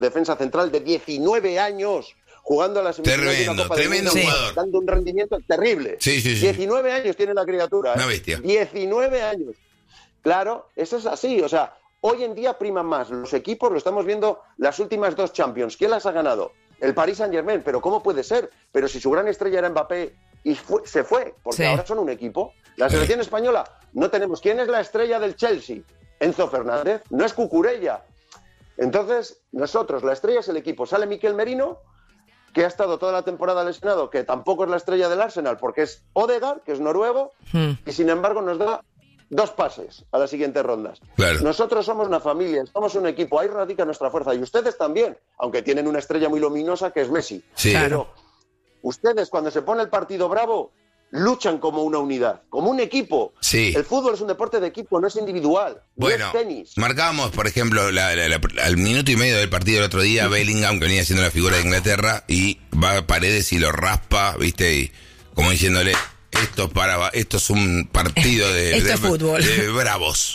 defensa central de 19 años, jugando a la semifinal de una Copa del Mundo, jugador. dando un rendimiento terrible. Sí. 19 años tiene la criatura. Una bestia. 19 años. Claro, eso es así. O sea, hoy en día priman más los equipos, lo estamos viendo las últimas 2 Champions. ¿Quién las ha ganado? El Paris Saint-Germain. ¿Pero cómo puede ser? Pero si su gran estrella era Mbappé y se fue, porque ahora son un equipo. La selección española no tenemos. ¿Quién es la estrella del Chelsea? Enzo Fernández. No es Cucurella. Entonces, nosotros, la estrella es el equipo. Sale Mikel Merino, que ha estado toda la temporada lesionado, que tampoco es la estrella del Arsenal, porque es Odegaard, que es noruego, y sin embargo nos da 2 pases a las siguientes rondas. Claro. Nosotros somos una familia, somos un equipo, ahí radica nuestra fuerza, y ustedes también, aunque tienen una estrella muy luminosa que es Messi. Sí. Pero ustedes, cuando se pone el partido bravo, luchan como una unidad, como un equipo. Sí. El fútbol es un deporte de equipo, no es individual, Bueno, no es tenis. marcábamos, por ejemplo, al minuto y medio del partido del otro día, Bellingham, que venía siendo la figura de Inglaterra, y va a Paredes y lo raspa, ¿viste? Y como diciéndole, esto es un partido Esto es fútbol. de bravos.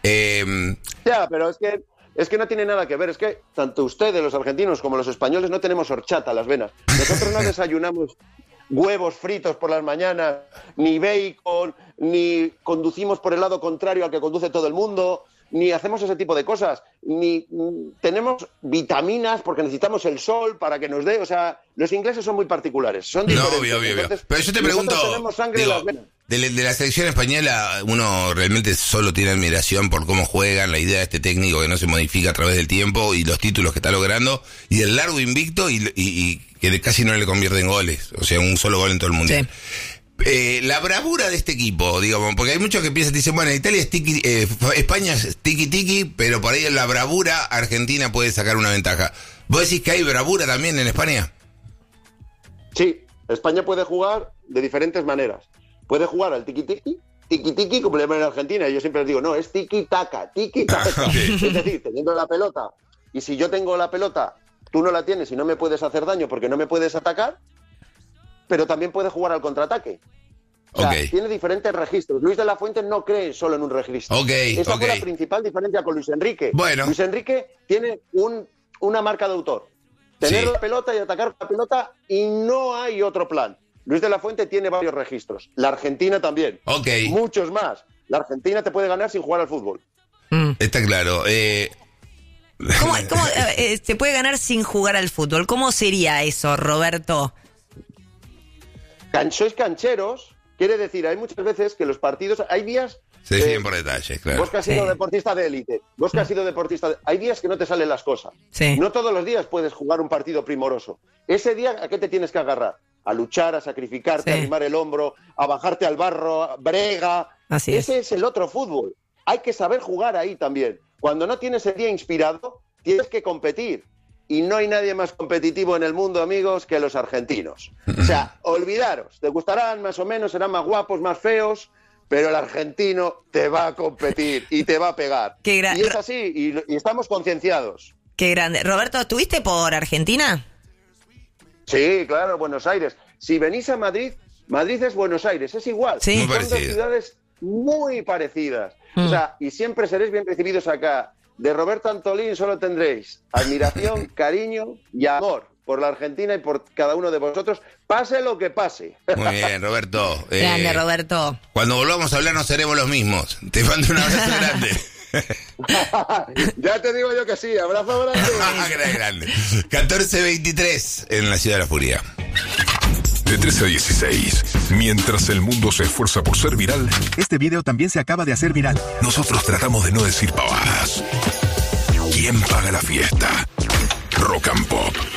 Ya, pero es que no tiene nada que ver. Es que tanto ustedes, los argentinos, como los españoles, no tenemos horchata a las venas. Nosotros no desayunamos huevos fritos por las mañanas, ni bacon, ni conducimos por el lado contrario al que conduce todo el mundo, ni hacemos ese tipo de cosas, ni tenemos vitaminas porque necesitamos el sol para que nos dé. O sea, los ingleses son muy particulares, son diferentes. No, obvio. Entonces, Pero yo te pregunto, tenemos sangre en las venas. de la selección española, uno realmente solo tiene admiración por cómo juegan, la idea de este técnico que no se modifica a través del tiempo y los títulos que está logrando, y el largo invicto y que casi no le convierte en goles, o sea, un solo gol en todo el mundial. Sí. La bravura de este equipo, digamos, porque hay muchos que piensan, dicen, bueno, Italia es tiki, España es tiki-tiki, pero por ahí en la bravura Argentina puede sacar una ventaja. ¿Vos decís que hay bravura también en España? Sí, España puede jugar de diferentes maneras. Puede jugar al tiki-tiki, como le llaman en Argentina. Y yo siempre les digo, no, es tiki-taka. Okay. Es decir, teniendo la pelota, y si yo tengo la pelota, tú no la tienes y no me puedes hacer daño porque no me puedes atacar, pero también puede jugar al contraataque. O sea, tiene diferentes registros. Luis de la Fuente no cree solo en un registro. Esa fue la principal diferencia con Luis Enrique. Bueno. Luis Enrique tiene una marca de autor. Tener la pelota y atacar la pelota, y no hay otro plan. Luis de la Fuente tiene varios registros. La Argentina también. Muchos más. La Argentina te puede ganar sin jugar al fútbol. Está claro. ¿Cómo se puede ganar sin jugar al fútbol? ¿Cómo sería eso, Roberto? Sois cancheros, quiere decir, hay muchas veces que los partidos, hay días... Se deciden por detalles, claro. Vos que has sido deportista de élite, hay días que no te salen las cosas. Sí. No todos los días puedes jugar un partido primoroso. Ese día, ¿a qué te tienes que agarrar? A luchar, a sacrificarte, a arrimar el hombro, a bajarte al barro, brega. Ese es el otro fútbol. Hay que saber jugar ahí también. Cuando no tienes el día inspirado, tienes que competir. Y no hay nadie más competitivo en el mundo, amigos, que los argentinos. O sea, olvidaros. Te gustarán más o menos, serán más guapos, más feos, pero el argentino te va a competir y te va a pegar. Y es así, y estamos concienciados. Qué grande. Roberto, ¿estuviste por Argentina? Sí, claro, Buenos Aires. Si venís a Madrid, Madrid es Buenos Aires, es igual. Sí. Son dos ciudades muy parecidas. O sea, y siempre seréis bien recibidos acá. De Roberto Antolín solo tendréis admiración, cariño y amor por la Argentina y por cada uno de vosotros, pase lo que pase. Muy bien, Roberto. Grande, Roberto. Cuando volvamos a hablar no seremos los mismos. Te mando un abrazo grande. Ya te digo yo que sí, abrazo grande. Grande. 14:23 en la Ciudad de la Furia. De 13 a 16, mientras el mundo se esfuerza por ser viral, este video también se acaba de hacer viral. Nosotros tratamos de no decir pavadas. ¿Quién paga la fiesta? Rock and Pop.